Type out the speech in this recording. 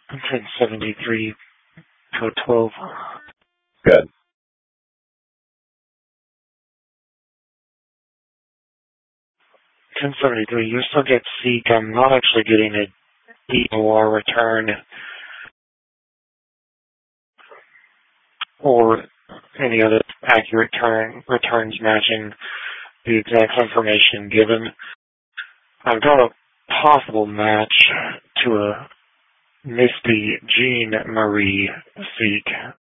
1073 code 12. Good. 1073, you still get seek. I'm not actually getting a DOR return or any other accurate returns matching the exact information given. I've got a possible match to a Misty Jean Marie seek